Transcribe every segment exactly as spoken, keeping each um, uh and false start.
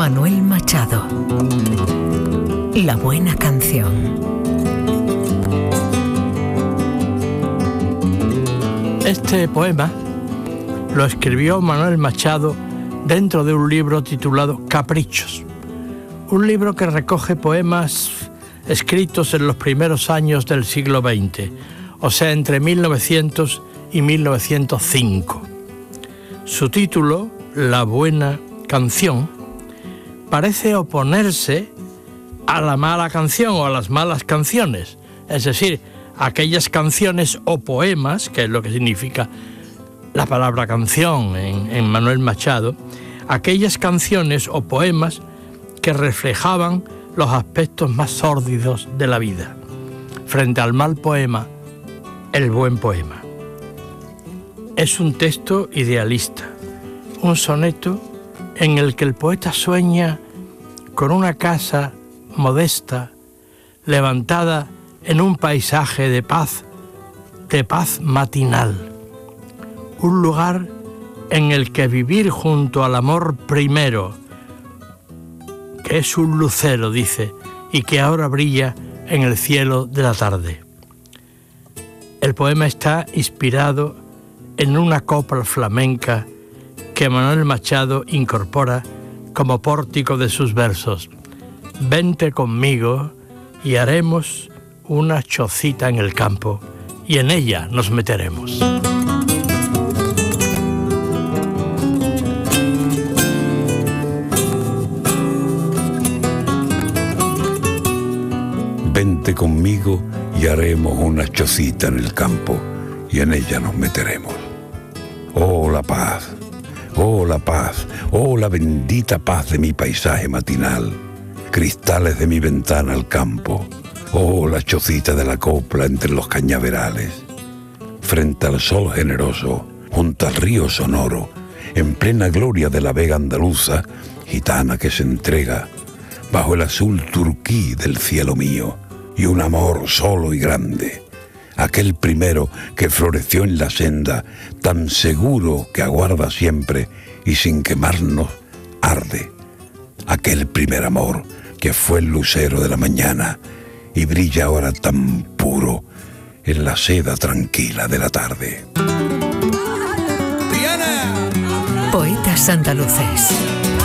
Manuel Machado. La buena canción. Este poema lo escribió Manuel Machado dentro de un libro titulado Caprichos, un libro que recoge poemas escritos en los primeros años del siglo veinte, o sea, entre mil novecientos y mil novecientos cinco. Su título, La buena canción, parece oponerse a la mala canción o a las malas canciones, es decir, aquellas canciones o poemas, que es lo que significa la palabra canción en, en Manuel Machado, aquellas canciones o poemas que reflejaban los aspectos más sórdidos de la vida. Frente al mal poema, el buen poema. Es un texto idealista, un soneto en el que el poeta sueña con una casa modesta, levantada en un paisaje de paz, de paz matinal. Un lugar en el que vivir junto al amor primero, que es un lucero, dice, y que ahora brilla en el cielo de la tarde. El poema está inspirado en una copla flamenca que Manuel Machado incorpora como pórtico de sus versos. Vente conmigo y haremos una chocita en el campo y en ella nos meteremos. Vente conmigo y haremos una chocita en el campo y en ella nos meteremos. Oh, la paz, oh, la paz, oh, la bendita paz de mi paisaje matinal, cristales de mi ventana al campo. Oh, la chocita de la copla entre los cañaverales, frente al sol generoso, junto al río sonoro, en plena gloria de la vega andaluza, gitana que se entrega, bajo el azul turquí del cielo mío, y un amor solo y grande, aquel primero que floreció en la senda, tan seguro que aguarda siempre y sin quemarnos arde, aquel primer amor que fue el lucero de la mañana, y brilla ahora tan puro en la seda tranquila de la tarde. Poetas andaluces.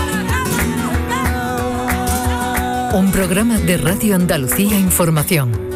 Un programa de Radio Andalucía Información.